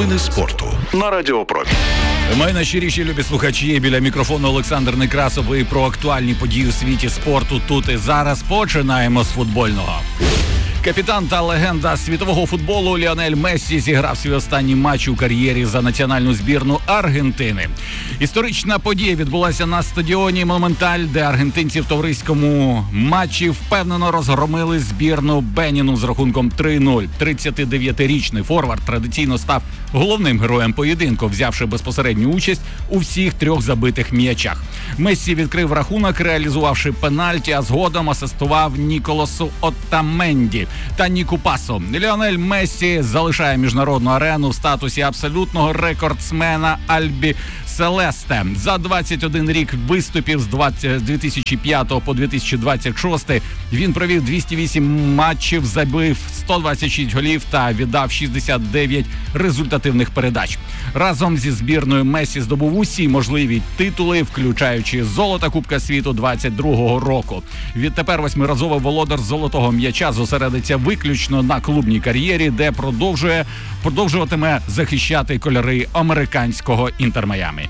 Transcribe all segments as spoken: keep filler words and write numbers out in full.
Новини спорту на Радіо Промінь. Мої найщиріші любі слухачі, біля мікрофону Олександр Некрасов, і про актуальні події у світі спорту тут і зараз. Починаємо з футбольного. Капітан та легенда світового футболу Ліонель Мессі зіграв свій останній матч у кар'єрі за національну збірну Аргентини. Історична подія відбулася на стадіоні Монументаль, де аргентинці в товариському матчі впевнено розгромили збірну Беніну з рахунком три нуль. тридцятидев'ятирічний форвард традиційно став головним героєм поєдинку, взявши безпосередню участь у всіх трьох забитих м'ячах. Мессі відкрив рахунок, реалізувавши пенальті, а згодом асистував Ніколасу Оттаменді та Ніку Пасу. Ліонель Мессі залишає міжнародну арену в статусі абсолютного рекордсмена Альбі Селесте. За двадцять один рік виступів з дві тисячі п'ятого по дві тисячі двадцять шостий він провів двісті вісім матчів, забив сто двадцять шість голів та віддав шістдесят дев'ять результативних передач. Разом зі збірною Мессі здобув усі можливі титули, включаючи золото Кубка світу двадцять другого року. Відтепер восьмиразовий володар золотого м'яча зосередиться виключно на клубній кар'єрі, де продовжує продовжуватиме захищати кольори американського Інтер Майамі.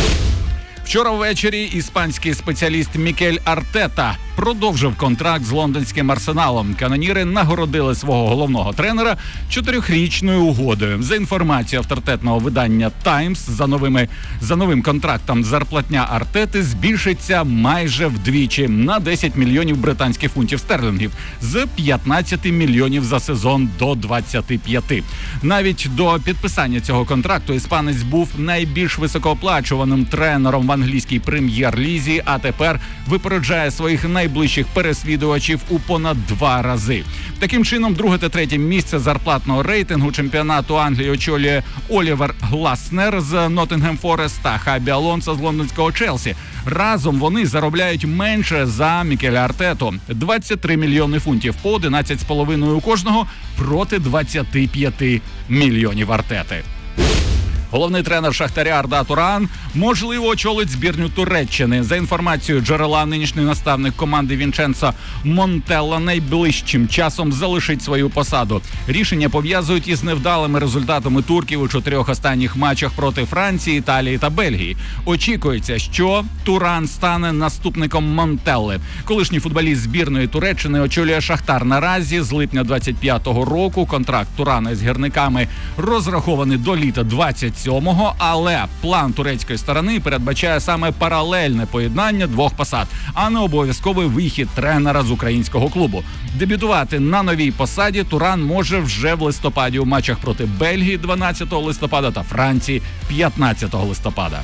Вчора ввечері іспанський спеціаліст Мікель Артета продовжив контракт з лондонським Арсеналом. Каноніри нагородили свого головного тренера чотирьохрічною угодою. За інформацією авторитетного видання «Таймс», за новими за новим контрактом зарплатня Артети збільшиться майже вдвічі на десять мільйонів британських фунтів стерлінгів з п'ятнадцять мільйонів за сезон до двадцяти п'яти. Навіть до підписання цього контракту іспанець був найбільш високооплачуваним тренером в англійській прем'єр-лізі, а тепер випереджає своїх найбільших найближчих переслідувачів у понад два рази. Таким чином, друге та третє місце зарплатного рейтингу чемпіонату Англії очолює Олівер Гласнер з Ноттінгем Форест та Хабі Алонсо з лондонського Челсі. Разом вони заробляють менше за Мікеля Артету – двадцять три мільйони фунтів по одинадцять з половиною у кожного проти двадцяти п'яти мільйонів Артети. Головний тренер Шахтаря Арда Туран, можливо, очолить збірню Туреччини. За інформацією джерела, нинішній наставник команди Вінченцо Монтелло найближчим часом залишить свою посаду. Рішення пов'язують із невдалими результатами турків у чотирьох останніх матчах проти Франції, Італії та Бельгії. Очікується, що Туран стане наступником Монтелли. Колишній футболіст збірної Туреччини очолює Шахтар наразі. З липня двадцять п'ятого року контракт Турана з гірниками розрахований до літа двадцять сьомого, але план турецької сторони передбачає саме паралельне поєднання двох посад, а не обов'язковий вихід тренера з українського клубу. Дебютувати на новій посаді Туран може вже в листопаді у матчах проти Бельгії дванадцятого листопада та Франції п'ятнадцятого листопада.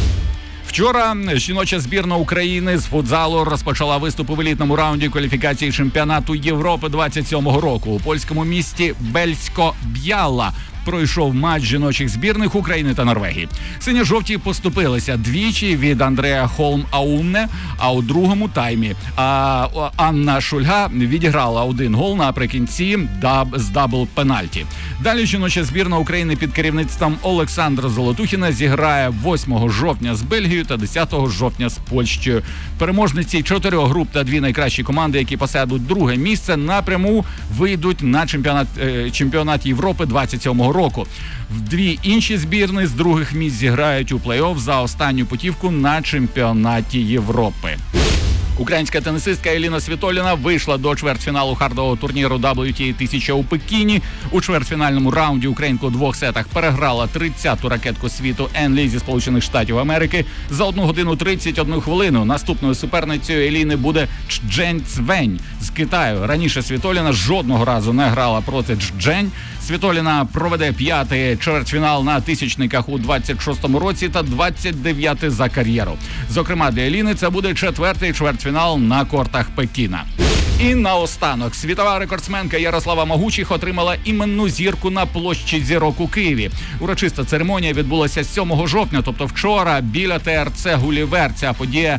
Вчора жіноча збірна України з футзалу розпочала виступи в елітному раунді кваліфікації чемпіонату Європи двадцять сьомого року. У польському місті Бельсько-Б'яла пройшов матч жіночих збірних України та Норвегії. Синьо-жовті поступилися двічі від Андрея Холм-Аунне, а у другому таймі а, Анна Шульга відіграла один гол наприкінці даб, з дабл-пенальті. Далі жіноча збірна України під керівництвом Олександра Золотухіна зіграє восьмого жовтня з Бельгією та десятого жовтня з Польщею. Переможниці чотирьох груп та дві найкращі команди, які посядуть друге місце, напряму вийдуть на чемпіонат, е, чемпіонат Європи двадцять сьомого року. Дві інші збірні з других місць зіграють у плей-офф за останню путівку на чемпіонаті Європи. Українська тенісистка Еліна Світоліна вийшла до чвертьфіналу хардового турніру дабл ю ті ей тисяча у Пекіні. У чвертьфінальному раунді українка у двох сетах переграла тридцяту ракетку світу Ен Лі зі Сполучених Штатів Америки за одну годину тридцять одну хвилину. Наступною суперницею Еліни буде Чжень Цвень з Китаю. Раніше Світоліна жодного разу не грала проти Чжень. Світоліна проведе п'ятий чвертьфінал на тисячниках у двадцять шостому році та двадцять дев'ятий за кар'єру. Зокрема, для Еліни це буде четвертий чвертьфінал на кортах Пекіна. І наостанок, світова рекордсменка Ярослава Могучих отримала іменну зірку на площі Зірок у Києві. Урочиста церемонія відбулася сьомого жовтня, тобто вчора, біля Те Ер Це Гулівер. Ця подія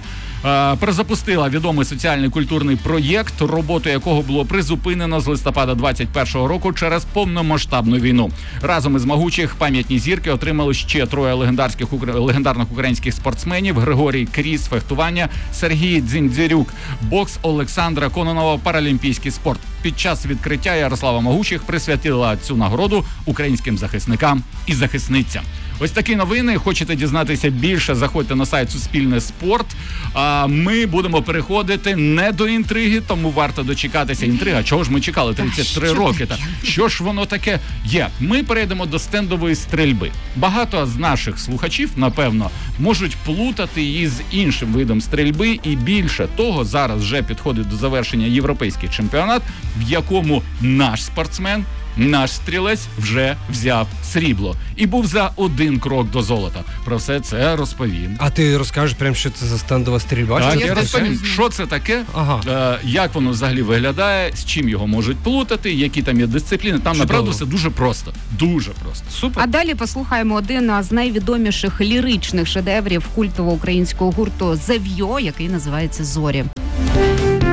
перезапустила відомий соціальний культурний проєкт, роботу якого було призупинено з листопада двадцять першого року через повномасштабну війну. Разом із могучих пам'ятні зірки отримали ще троє легендарських легендарних українських спортсменів: Григорій Кріс, фехтування, Сергій Дзіндзірюк, бокс, Олександра Кононова, паралімпійський спорт. Під час відкриття Ярослава Могучих присвятила цю нагороду українським захисникам і захисницям. Ось такі новини. Хочете дізнатися більше, заходьте на сайт Суспільне спорт. А ми будемо переходити не до інтриги, тому варто дочекатися. Інтрига, чого ж ми чекали тридцять три роки? Та що ж воно таке є? Ми перейдемо до стендової стрільби. Багато з наших слухачів, напевно, можуть плутати її з іншим видом стрільби, і більше того, зараз вже підходить до завершення європейський чемпіонат, в якому наш спортсмен, наш стрілець вже взяв срібло і був за один крок до золота. Про все це розповім. А ти розкажеш прямо, що це за стендова стрільба? Так, що я це розповім, таке? що це таке, Ага. е, як воно взагалі виглядає, з чим його можуть плутати, які там є дисципліни. Там, Чудово. направду, все дуже просто. Дуже просто. Супер. А далі послухаємо один з найвідоміших ліричних шедеврів культового українського гурту «Зев'йо», який називається «Зорі».